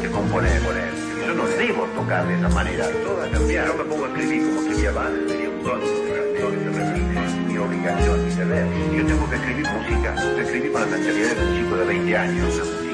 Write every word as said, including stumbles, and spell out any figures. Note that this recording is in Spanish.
que componer. Yo no debo tocar de esa manera. Todo ha cambiado. Yo me pongo a escribir como escribía antes, sería un tonto. Mi obligación, mi deber. Yo tengo que escribir música. Yo escribí con la mentalidad de un chico de veinte años.